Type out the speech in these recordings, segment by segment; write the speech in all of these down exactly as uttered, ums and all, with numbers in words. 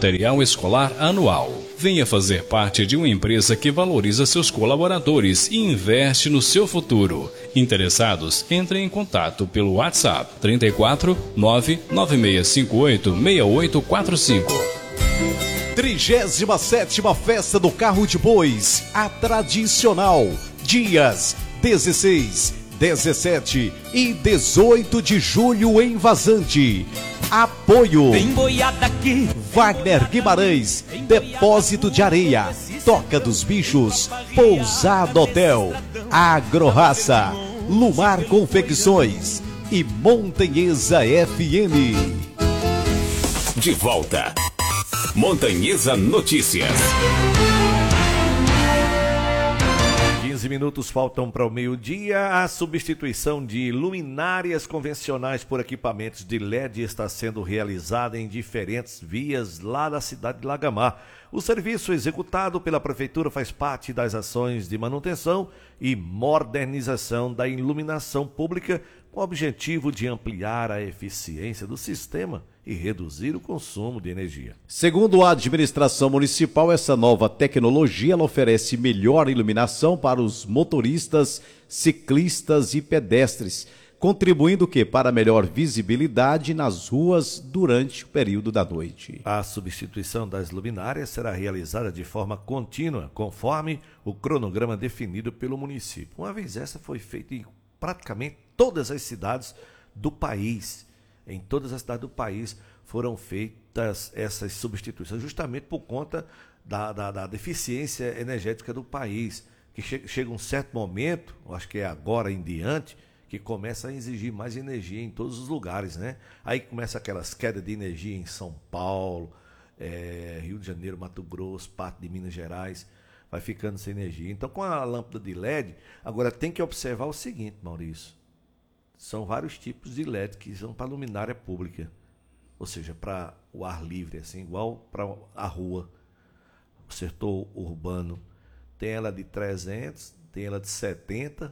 material escolar anual. Venha fazer parte de uma empresa que valoriza seus colaboradores e investe no seu futuro. Interessados, entrem em contato pelo WhatsApp trinta e quatro, nove nove seis cinco oito, seis oito quatro cinco. trigésima sétima Festa do Carro de Bois, a tradicional, dias dezesseis, dezessete e dezoito de julho em Vazante. Apoio Tem boiada aqui. Wagner Guimarães, Depósito de Areia, Toca dos Bichos, Pousada Hotel, Agrorraça, Lumar Confecções e Montanhesa F M. De volta, Montanhesa Notícias. quinze minutos faltam para o meio-dia. A substituição de luminárias convencionais por equipamentos de L E D está sendo realizada em diferentes vias lá da cidade de Lagamar. O serviço executado pela Prefeitura faz parte das ações de manutenção e modernização da iluminação pública, com o objetivo de ampliar a eficiência do sistema e reduzir o consumo de energia. Segundo a administração municipal, essa nova tecnologia ela oferece melhor iluminação para os motoristas, ciclistas e pedestres, contribuindo que para melhor visibilidade nas ruas durante o período da noite. A substituição das luminárias será realizada de forma contínua, conforme o cronograma definido pelo município. Uma vez essa foi feita em praticamente todas as cidades do país. Em todas as cidades do país foram feitas essas substituições, justamente por conta da, da, da deficiência energética do país, que che chega um certo momento, acho que é agora em diante, que começa a exigir mais energia em todos os lugares, né? Aí começa aquelas quedas de energia em São Paulo, é, Rio de Janeiro, Mato Grosso, parte de Minas Gerais, vai ficando sem energia. Então, com a lâmpada de L E D, agora tem que observar o seguinte, Maurício, são vários tipos de L E D que são para luminária pública, ou seja, para o ar livre, assim, igual para a rua, o setor urbano. Tem ela de trezentos, tem ela de setenta,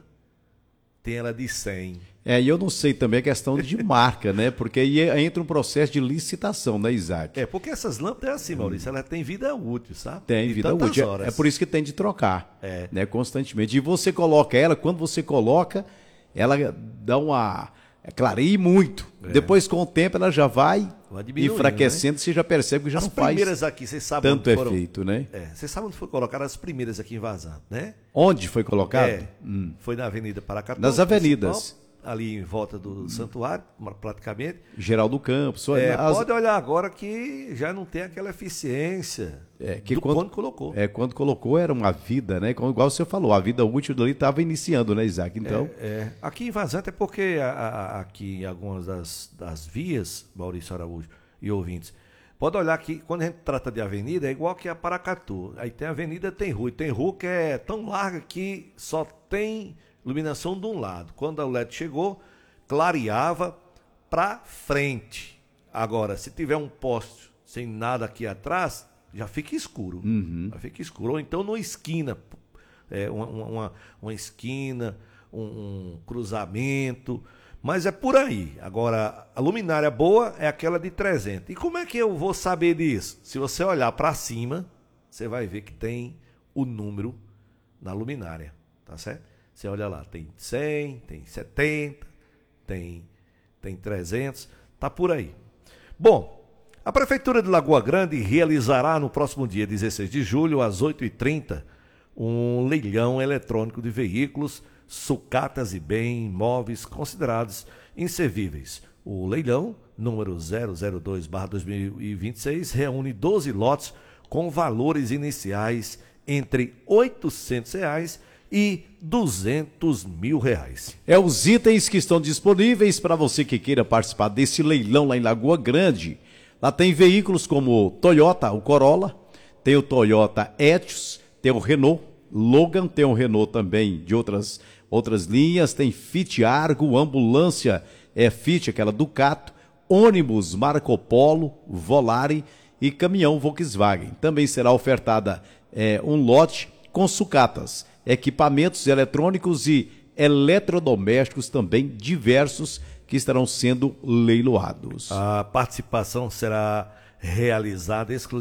tem ela de cem. É, e eu não sei também a questão de marca, né? Porque aí entra um processo de licitação, né, Isaac? É, porque essas lâmpadas é assim, Maurício, ela tem vida útil, sabe? Tem de vida útil. horas. É por isso que tem de trocar, é. né, constantemente. E você coloca ela, quando você coloca, ela dá uma... É, clareia muito. É. Depois, com o tempo, ela já vai, vai enfraquecendo, né? Você já percebe que já as não faz primeiras aqui, vocês sabem tanto foram, efeito, né? É, vocês sabem onde foi colocadas as primeiras aqui em Vazante, né? Onde foi colocado? É, hum. Foi na Avenida Paracatu. Nas avenidas. Ali em volta do hum. santuário, praticamente. Geraldo Campos. É, as... Pode olhar agora que já não tem aquela eficiência é, que do quando, quando colocou. É, quando colocou era uma vida, né? Igual você falou, a vida útil dali estava iniciando, né, Isaac? Então... É, é. Aqui em Vazante é porque a, a, aqui em algumas das, das vias, Maurício Araújo e ouvintes, pode olhar que quando a gente trata de avenida é igual que a Paracatu. Aí tem avenida, tem rua. E tem rua que é tão larga que só tem iluminação de um lado. Quando a L E D chegou, clareava para frente. Agora, se tiver um poste sem nada aqui atrás, já fica escuro. Uhum. Já fica escuro. Ou então numa esquina, é, uma, uma, uma esquina, um, um cruzamento. Mas é por aí. Agora, a luminária boa é aquela de trezentos. E como é que eu vou saber disso? Se você olhar para cima, você vai ver que tem o número na luminária, tá certo? Você olha lá, tem cem, tem setenta, tem, tem trezentos, tá por aí. Bom, a Prefeitura de Lagoa Grande realizará no próximo dia dezesseis de julho, às oito e trinta, um leilão eletrônico de veículos, sucatas e bens imóveis considerados inservíveis. O leilão, número zero zero dois barra dois mil e vinte e seis, reúne doze lotes com valores iniciais entre oitocentos reais e duzentos mil reais. É os itens que estão disponíveis para você que queira participar desse leilão lá em Lagoa Grande. Lá tem veículos como o Toyota, o Corolla, tem o Toyota Etios, tem o Renault Logan, tem o Renault também de outras, outras linhas, tem Fiat Argo, ambulância é Fiat, aquela Ducato, ônibus Marco Polo, Volare e caminhão Volkswagen. Também será ofertada é, um lote com sucatas, equipamentos eletrônicos e eletrodomésticos também diversos que estarão sendo leiloados. A participação será realizada exclusivamente